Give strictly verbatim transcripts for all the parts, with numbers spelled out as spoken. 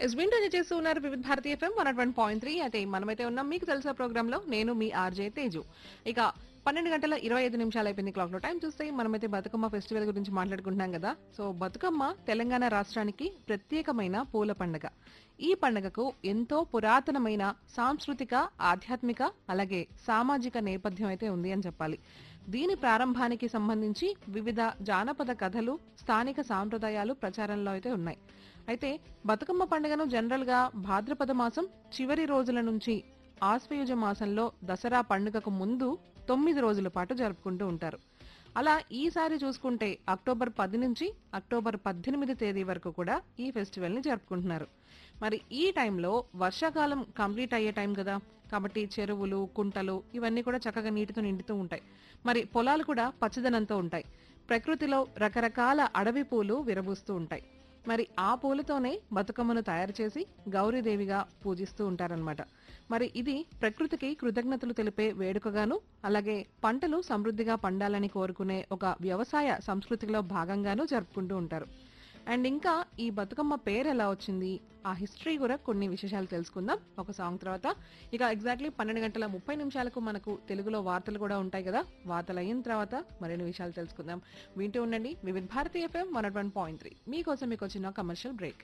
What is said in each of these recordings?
Yes వింటూనే చేస్తూ ఉన్నారు వివిధ Bharati FM one one point three. అయితే మనమైతే ఉన్నాం మీకు తెలుసా ప్రోగ్రామ్ లో. నేను మీ ఆర్జే తేజు. ఇక పన్నెండు గంటల ఇరవై ఐదు నిమిషాలు అయిపోయింది క్లాక్ లో. టైం చూస్తే మనమైతే బతుకమ్మ ఫెస్టివల్ గురించి మాట్లాడుకుంటున్నాం కదా. సో బతుకమ్మ తెలంగాణ రాష్ట్రానికి ప్రత్యేకమైన పూల పండుగ. ఈ పండుగకు ఎంతో పురాతనమైన సాంస్కృతిక, ఆధ్యాత్మిక, అలాగే సామాజిక నేపథ్యం అయితే ఉంది అని చెప్పాలి. దీని ప్రారంభానికి సంబంధించి వివిధ జానపద కథలు, స్థానిక సాంప్రదాయాలు ప్రచారంలో అయితే ఉన్నాయి. అయితే బతుకమ్మ పండుగను జనరల్ గా భాద్రపద మాసం చివరి రోజుల నుంచి ఆశ్వయుజ మాసంలో దసరా పండుగకు ముందు తొమ్మిది రోజుల పాటు జరుపుకుంటూ ఉంటారు. అలా ఈసారి చూసుకుంటే అక్టోబర్ పది నుంచి అక్టోబర్ పద్దెనిమిది తేదీ వరకు కూడా ఈ ఫెస్టివల్ ని జరుపుకుంటున్నారు. మరి ఈ టైంలో వర్షాకాలం కంప్లీట్ అయ్యే టైం కదా, కాబట్టి చెరువులు, కుంటలు ఇవన్నీ కూడా చక్కగా నీటితో నిండుతూ ఉంటాయి. మరి పొలాలు కూడా పచ్చదనంతో ఉంటాయి. ప్రకృతిలో రకరకాల అడవి పూలు విరబూస్తూ ఉంటాయి. మరి ఆ పూలతోనే బతుకమ్మను తయారు చేసి గౌరీదేవిగా పూజిస్తూ ఉంటారనమాట. మరి ఇది ప్రకృతికి కృతజ్ఞతలు తెలిపే వేడుకగాను, అలాగే పంటలు సమృద్ధిగా పండాలని కోరుకునే ఒక వ్యవసాయ సంస్కృతిలో భాగంగాను జరుపుకుంటూ ఉంటారు. అండ్ ఇంకా ఈ బతుకమ్మ పేరు ఎలా వచ్చింది, ఆ హిస్టరీ కూడా కొన్ని విశేషాలు తెలుసుకుందాం ఒక సాంగ్ తర్వాత. ఇక ఎగ్జాక్ట్లీ పన్నెండు గంటల ముప్పై నిమిషాలకు మనకు తెలుగులో వార్తలు కూడా ఉంటాయి కదా. వార్తలు అయిన తర్వాత మరిన్ని విషయాలు తెలుసుకుందాం. వింటూ ఉండండి వివిధ Bharati FM one one point three. మీకోసం మీకు వచ్చిన కమర్షియల్ బ్రేక్.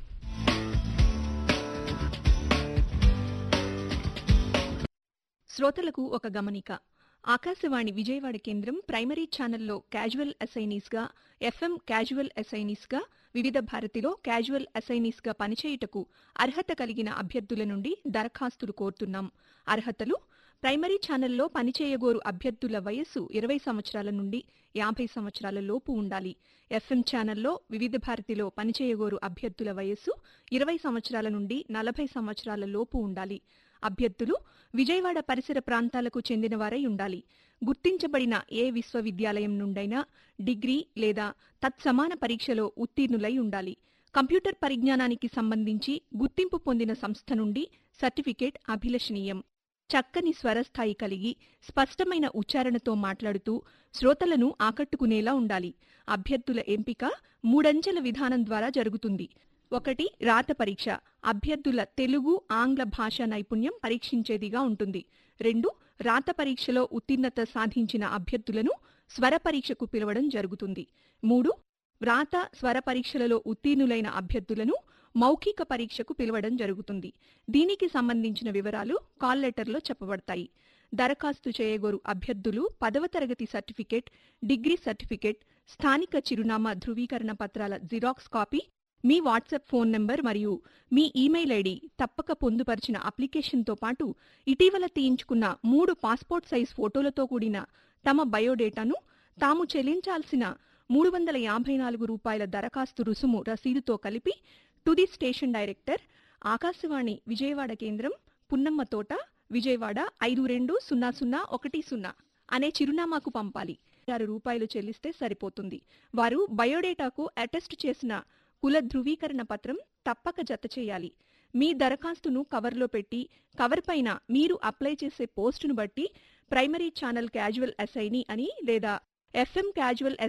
శ్రోతలకు ఒక గమనిక. ఆకాశవాణి విజయవాడ కేంద్రం ప్రైమరీ ఛానల్లో క్యాజువల్ అసైనీస్గా, ఎఫ్ఎం క్యాజువల్ అసైనీస్గా, వివిధ భారతిలో క్యాజువల్ అసైనీస్గా పనిచేయుటకు అర్హత కలిగిన అభ్యర్థుల నుండి దరఖాస్తులు కోరుతున్నాం. అర్హతలు: ప్రైమరీ ఛానల్లో పనిచేయగోరు అభ్యర్థుల వయస్సు ఇరవై సంవత్సరాల నుండి యాభై సంవత్సరాల లోపు ఉండాలి. ఎఫ్ఎం ఛానల్లో వివిధ భారతిలో పనిచేయగోరు అభ్యర్థుల వయస్సు ఇరవై సంవత్సరాల నుండి నలభై సంవత్సరాల లోపు ఉండాలి. అభ్యర్థులు విజయవాడ పరిసర ప్రాంతాలకు చెందినవారై ఉండాలి. గుర్తించబడిన ఏ విశ్వవిద్యాలయం నుండైనా డిగ్రీ లేదా తత్సమాన పరీక్షలో ఉత్తీర్ణులై ఉండాలి. కంప్యూటర్ పరిజ్ఞానానికి సంబంధించి గుర్తింపు పొందిన సంస్థ నుండి సర్టిఫికేట్ అభిలషణీయం. చక్కని స్వరస్థాయి కలిగి స్పష్టమైన ఉచ్చారణతో మాట్లాడుతూ శ్రోతలను ఆకట్టుకునేలా ఉండాలి. అభ్యర్థుల ఎంపిక మూడంచెల విధానం ద్వారా జరుగుతుంది. ఒకటి, రాత పరీక్ష. అభ్యర్థుల తెలుగు, ఆంగ్ల భాషా నైపుణ్యం పరీక్షించేదిగా ఉంటుంది. రెండు, రాత పరీక్షలో ఉత్తీర్ణత సాధించిన అభ్యర్థులను స్వర పరీక్షకు పిలవడం జరుగుతుంది. మూడు, వ్రాత, స్వర పరీక్షలలో ఉత్తీర్ణులైన అభ్యర్థులను మౌఖిక పరీక్షకు పిలవడం జరుగుతుంది. దీనికి సంబంధించిన వివరాలు కాల్ లెటర్లో చెప్పబడతాయి. దరఖాస్తు చేయగోరు అభ్యర్థులు పదవ తరగతి సర్టిఫికేట్, డిగ్రీ సర్టిఫికేట్, స్థానిక చిరునామా ధృవీకరణ పత్రాల జిరాక్స్ కాపీ, మీ వాట్సాప్ ఫోన్ నంబర్ మరియు మీ ఈమెయిల్ ఐడి తప్పక పొందుపరిచిన అప్లికేషన్తో పాటు ఇటీవల తీయించుకున్న మూడు పాస్పోర్ట్ సైజ్ ఫోటోలతో కూడిన తమ బయోడేటాను, తాము చెల్లించాల్సిన మూడు వందల యాభై నాలుగు రూపాయల దరఖాస్తు రుసుము రసీదుతో కలిపి to the station director, Akashvani Vijayawada కేంద్రం, పున్నమ్మ తోట, విజయవాడ ఐదు రెండు సున్నా సున్నా ఒకటి సున్నా అనే చిరునామాకు పంపాలి. ఆరు రూపాయలు చెల్లిస్తే సరిపోతుంది. వారు బయోడేటాకు అటెస్ట్ చేసిన కుల ధృవీకరణ పత్రం తప్పక జత చేయాలి. మీ దరఖాస్తును కవర్లో పెట్టి కవర్ పైన మీరు అప్లై చేసే పోస్టును బట్టి ప్రైమరీ ఛానల్ క్యాజువల్ అసైనీ అని లేదా ఎఫ్ఎం క్యాజువల్